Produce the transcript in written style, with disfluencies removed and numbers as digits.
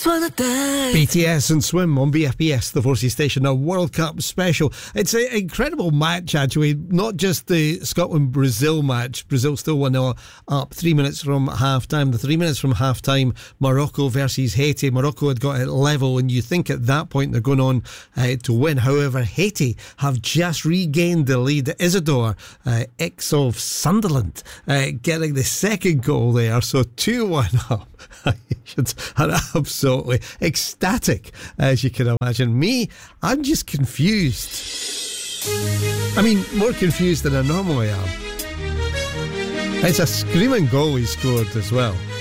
just wanna dance. BTS and Swim on BFBS, the 4C station, a World Cup special. It's an incredible match, actually. Not just the Scotland-Brazil match. Brazil still 1-0 up 3 minutes from half-time. The 3 minutes from half-time, Morocco versus Haiti. Morocco had got it level, and you think at that point they're going on to win. However, Haiti have just regained the lead. Isidore, ex of Sunderland, getting the second goal there. So 2-1 up. Are absolutely ecstatic, as you can imagine. Me, I'm just confused. I mean, more confused than I normally am. It's a screaming goal he scored as well.